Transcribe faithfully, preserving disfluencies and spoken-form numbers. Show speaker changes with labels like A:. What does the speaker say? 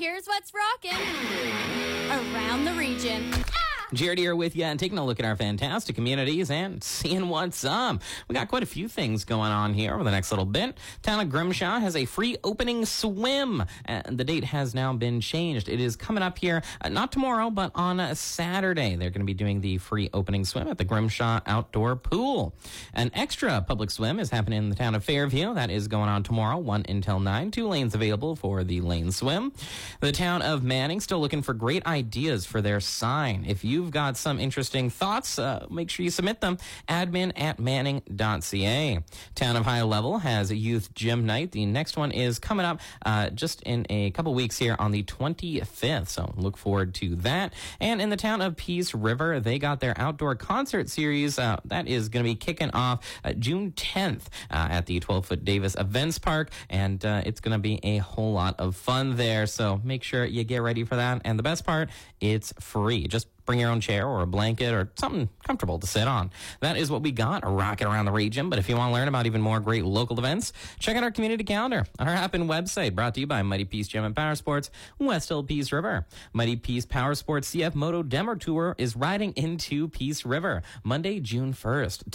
A: Here's what's rocking around the region.
B: Jared here with you and taking a look at our fantastic communities and seeing what's up. We got quite a few things going on here over the next little bit. Town of Grimshaw has a free opening swim, and the date has now been changed. It is coming up here, uh, not tomorrow, but on a Saturday. They're going to be doing the free opening swim at the Grimshaw Outdoor Pool. An extra public swim is happening in the town of Fairview. That is going on tomorrow, one until nine. Two lanes available for the lane swim. The town of Manning still looking for great ideas for their sign. If you've got some interesting thoughts, uh, make sure you submit them. Admin at manning dot c a. Town of High Level has a youth gym night. The next one is coming up uh, just in a couple weeks here on the twenty-fifth. So look forward to that. And in the town of Peace River, they got their outdoor concert series. Uh, that is going to be kicking off uh, June tenth uh, at the twelve-foot Davis Events Park. And uh, it's going to be a whole lot of fun there. So make sure you get ready for that. And the best part, it's free. Just bring your own chair or a blanket or something comfortable to sit on. That is what we got rocking around the region. But if you want to learn about even more great local events, check out our community calendar on our app and website, brought to you by Mighty Peace Gym and Power Sports, West Hill Peace River. Mighty Peace Power Sports C F Moto Demo Tour is riding into Peace River Monday, June first.